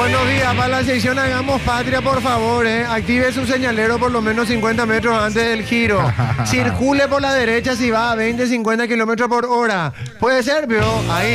Buenos días, para la sección Hagamos Patria, por favor, active su señalero por lo menos 50 metros antes del giro. Circule por la derecha si va a 20, 50 kilómetros por hora. Puede ser, pero ahí.